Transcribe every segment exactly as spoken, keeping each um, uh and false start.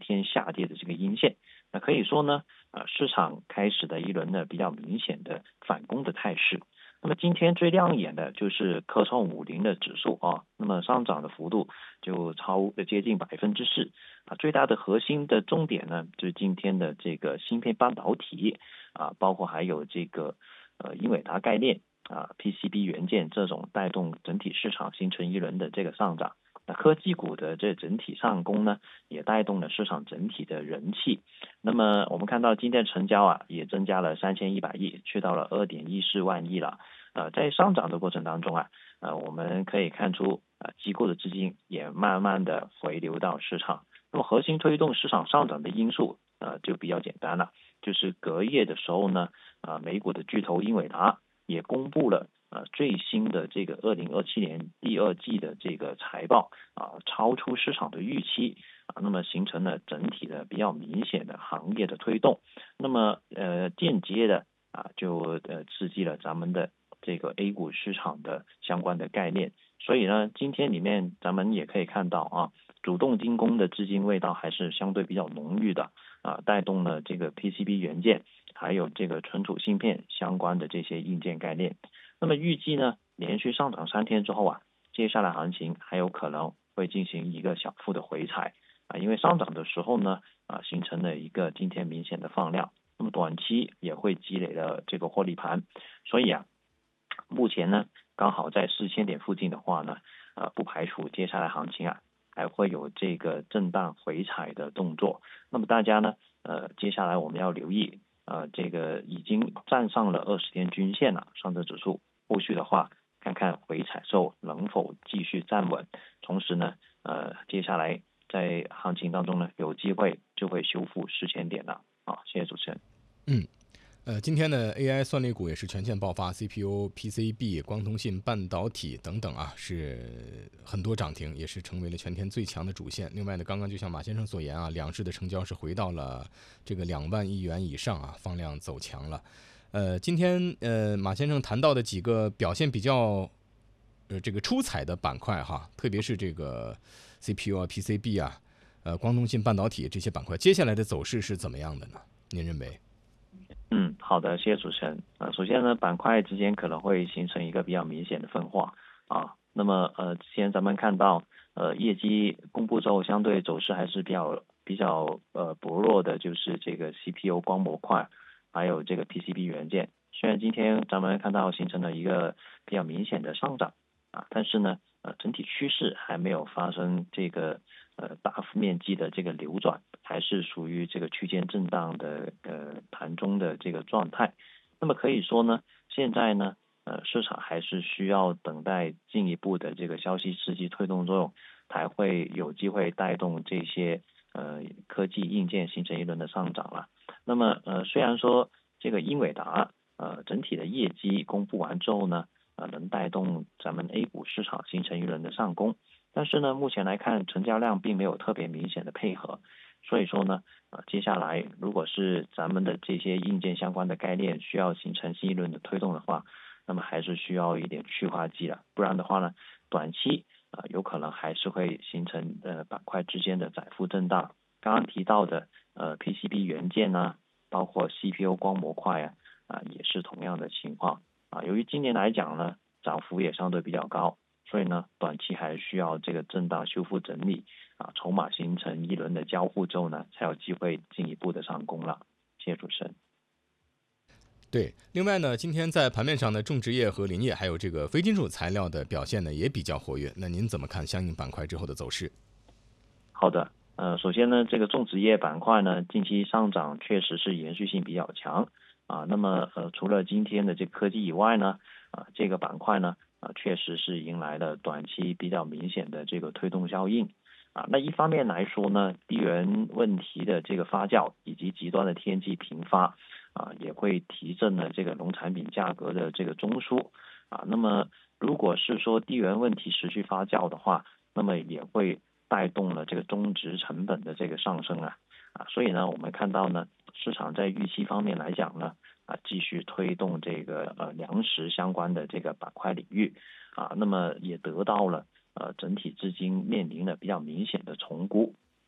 天下跌的这个阴线。那可以说呢，呃，市场开始的一轮呢比较明显的反攻的态势。那么今天最亮眼的就是科创五零的指数啊，那么上涨的幅度就超接近百分之四啊。最大的核心的重点呢，就是今天的这个芯片半导体啊，包括还有这个呃英伟达概念啊、P C B 元件这种带动整体市场形成一轮的这个上涨。那科技股的这整体上攻呢，也带动了市场整体的人气。那么我们看到今天成交啊，也增加了三千一百亿，去到了二点一四万亿了。呃，在上涨的过程当中啊，呃，我们可以看出啊、呃，机构的资金也慢慢的回流到市场。那么核心推动市场上涨的因素，呃，就比较简单了，就是隔夜的时候呢，啊、呃，美股的巨头英伟达也公布了呃最新的这个二零二七年第二季的这个财报啊、呃，超出市场的预期啊、呃，那么形成了整体的比较明显的行业的推动。那么呃，间接的啊，就呃刺激了咱们的这个 A 股市场的相关的概念。所以呢，今天里面咱们也可以看到啊，主动进攻的资金味道还是相对比较浓郁的啊，带动了这个 P C B 元件还有这个存储芯片相关的这些硬件概念。那么预计呢，连续上涨三天之后啊，接下来行情还有可能会进行一个小幅的回踩啊，因为上涨的时候呢啊，形成了一个今天明显的放量，那么短期也会积累了这个获利盘。所以啊，目前呢刚好在四千点附近的话呢，呃，不排除接下来行情啊还会有这个震荡回踩的动作。那么大家呢，呃，接下来我们要留意，呃，这个已经站上了二十天均线了，上证指数，后续的话，看看回踩后能否继续站稳。同时呢，呃，接下来在行情当中呢，有机会就会修复四千点了。好，谢谢主持人。 嗯。呃，今天的 A I 算力股也是全线爆发 ，C P U、P C B、光通信半导体等等啊，是很多涨停，也是成为了全天最强的主线。另外呢，刚刚就像马先生所言啊，两市的成交是回到了这个两万亿元以上啊，放量走强了。呃，今天呃马先生谈到的几个表现比较呃这个出彩的板块哈，特别是这个 C P U 啊、P C B 啊、呃光通信半导体这些板块，接下来的走势是怎么样的呢？您认为？ 嗯，好的，谢谢主持人。呃，首先呢，板块之间可能会形成一个比较明显的分化啊。那么呃，之前咱们看到呃业绩公布之后，相对走势还是比较比较呃薄弱的，就是这个 C P U 光模块，还有这个 P C B 元件。虽然今天咱们看到形成了一个比较明显的上涨啊，但是呢，呃，整体趋势还没有发生这个呃大幅面积的这个流转，还是属于这个区间震荡的呃盘中的这个状态。那么可以说呢，现在呢，呃，市场还是需要等待进一步的这个消息刺激推动作用，才会有机会带动这些呃科技硬件形成一轮的上涨了。那么呃，虽然说这个英伟达呃整体的业绩公布完之后呢，呃能带动咱们 A 股市场形成一轮的上攻，但是呢，目前来看成交量并没有特别明显的配合。所以说呢，呃，接下来如果是咱们的这些硬件相关的概念需要形成新一轮的推动的话，那么还是需要一点去化剂了，不然的话呢，短期啊、呃、有可能还是会形成呃板块之间的窄幅震荡。刚刚提到的呃 P C B 元件呢、啊，包括 C P U 光模块啊，啊、呃、也是同样的情况啊。由于今年来讲呢，涨幅也相对比较高，所以呢，短期还需要这个震荡修复整理啊，筹码形成一轮的交互之后呢，才有机会进一步的上攻了。谢谢主持人。 对，另外呢，今天在盘面上呢，种植业和林业还有这个非金属材料的表现呢也比较活跃。那您怎么看相应板块之后的走势？ 好的，呃，首先呢，这个种植业板块呢，近期上涨确实是延续性比较强啊。那么呃，除了今天的这科技以外呢，啊，这个板块呢，啊，确实是迎来了短期比较明显的这个推动效应。啊，那一方面来说呢，地缘问题的这个发酵以及极端的天气频发，啊，也会提振了这个农产品价格的这个中枢。啊，那么如果是说地缘问题持续发酵的话，那么也会带动了这个种植成本的这个上升啊。啊，所以呢，我们看到呢，市场在预期方面来讲呢，啊，继续推动这个呃粮食相关的这个板块领域，啊，那么也得到了呃整体资金面临了比较明显的重估。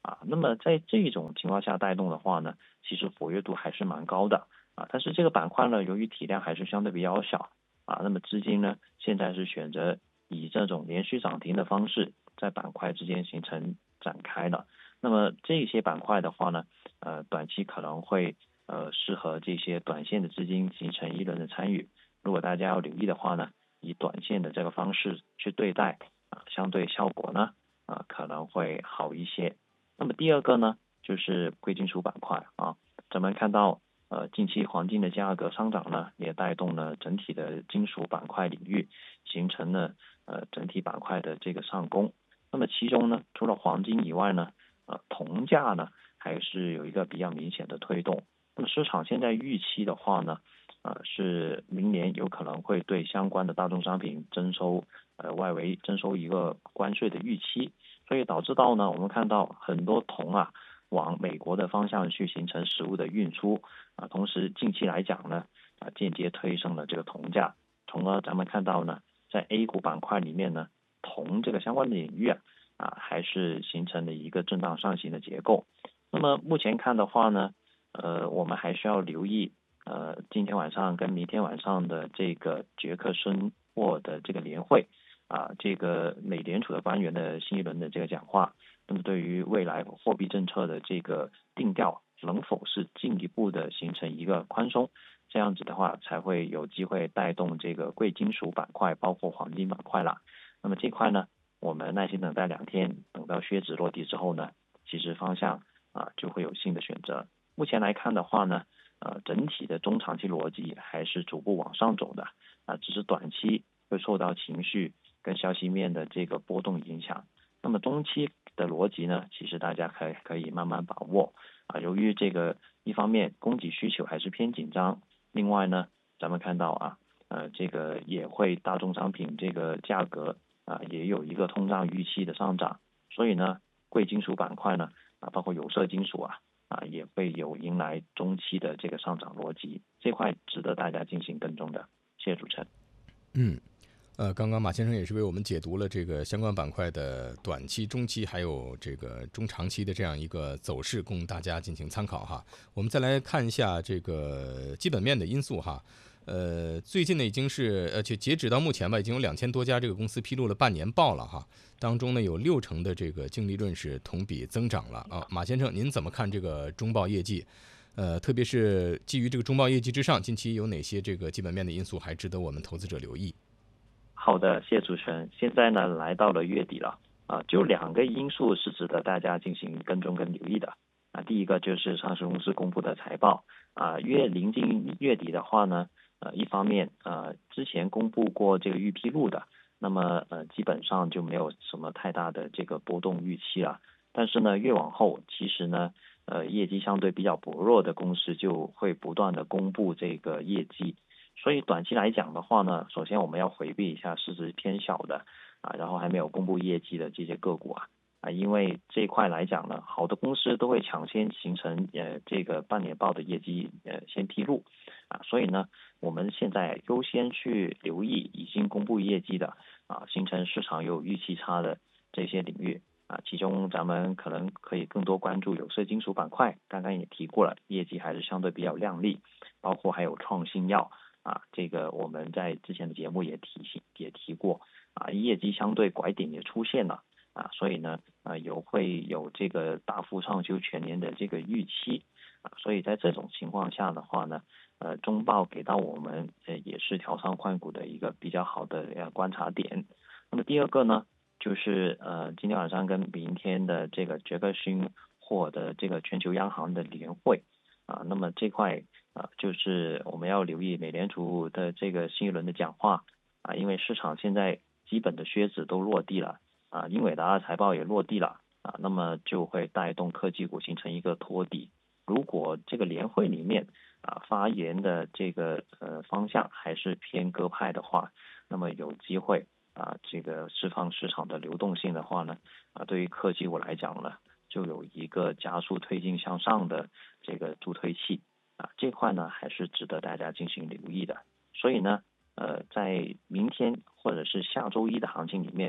啊。那么在这种情况下带动的话呢，其实活跃度还是蛮高的啊。但是这个板块呢，由于体量还是相对比较小啊，那么资金呢现在是选择以这种连续涨停的方式在板块之间形成展开的。那么这些板块的话呢，呃，短期可能会呃适合这些短线的资金形成一轮的参与。如果大家要留意的话呢，以短线的这个方式去对待啊，相对效果呢啊可能会好一些。那么第二个呢，就是贵金属板块啊，咱们看到呃近期黄金的价格上涨呢，也带动了整体的金属板块领域，形成了呃整体板块的这个上攻。那么其中呢，除了黄金以外呢，呃铜价呢还是有一个比较明显的推动。那么市场现在预期的话呢，呃是明年有可能会对相关的大宗商品征收呃外围征收一个关税的预期，所以导致到呢，我们看到很多铜啊往美国的方向去形成实物的运出啊，同时近期来讲呢，啊间接推升了这个铜价，从而咱们看到呢，在 A 股板块里面呢，铜这个相关的领域啊啊还是形成了一个震荡上行的结构。那么目前看的话呢，呃我们还需要留意呃今天晚上跟明天晚上的这个杰克森霍的这个联会啊，这个美联储的官员的新一轮的这个讲话，那么对于未来货币政策的这个定调能否是进一步的形成一个宽松，这样子的话才会有机会带动这个贵金属板块，包括黄金板块啦。那么这块呢，我们耐心等待两天，等到靴子落地之后呢，其实方向啊就会有新的选择。目前来看的话呢，呃，整体的中长期逻辑还是逐步往上走的啊，只是短期会受到情绪跟消息面的这个波动影响。那么中期的逻辑呢，其实大家可以可以慢慢把握啊。由于这个一方面供给需求还是偏紧张，另外呢，咱们看到啊，呃，这个也会大宗商品这个价格啊也有一个通胀预期的上涨，所以呢，贵金属板块呢啊，包括有色金属啊啊也会有迎来中期的这个上涨逻辑，这块值得大家进行跟踪的。谢谢主持人。 嗯。呃，刚刚马先生也是为我们解读了这个相关板块的短期、中期还有这个中长期的这样一个走势，供大家进行参考哈。我们再来看一下这个基本面的因素哈。呃，最近呢已经是呃，就截止到目前吧，已经有两千多家这个公司披露了半年报了哈。当中呢有六成的这个净利润是同比增长了啊。马先生，您怎么看这个中报业绩？呃，特别是基于这个中报业绩之上，近期有哪些这个基本面的因素还值得我们投资者留意？ 好的，谢谢主持人。现在呢，来到了月底了啊，就两个因素是值得大家进行跟踪跟留意的啊。第一个就是上市公司公布的财报啊，越临近月底的话呢，呃，一方面呃之前公布过这个预披露的，那么呃基本上就没有什么太大的这个波动预期了。但是呢，越往后其实呢，呃业绩相对比较薄弱的公司就会不断的公布这个业绩。所以短期来讲的话呢，首先我们要回避一下市值偏小的啊，然后还没有公布业绩的这些个股啊啊，因为这一块来讲呢，好的公司都会抢先形成呃这个半年报的业绩呃先披露啊，所以呢，我们现在优先去留意已经公布业绩的啊，形成市场有预期差的这些领域啊，其中咱们可能可以更多关注有色金属板块，刚刚也提过了，业绩还是相对比较亮丽，包括还有创新药。啊，这个我们在之前的节目也提醒也提过啊，业绩相对拐点也出现了啊，所以呢，啊有会有这个大幅上修全年的这个预期啊，所以在这种情况下的话呢，呃，中报给到我们呃也是调仓换股的一个比较好的呃观察点。那么第二个呢，就是呃今天晚上跟明天的这个杰克逊霍的这个全球央行的联会。啊，那么这块啊，就是我们要留意美联储的这个新一轮的讲话啊，因为市场现在基本的靴子都落地了啊，英伟达的财报也落地了啊，那么就会带动科技股形成一个托底。如果这个联会里面啊发言的这个呃方向还是偏鸽派的话，那么有机会啊这个释放市场的流动性的话呢，啊对于科技股来讲呢，就有一个加速推进向上的这个助推器啊，这块呢还是值得大家进行留意的。所以呢，呃，在明天或者是下周一的行情里面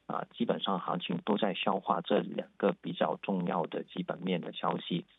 啊，基本上行情都在消化这两个比较重要的基本面的消息。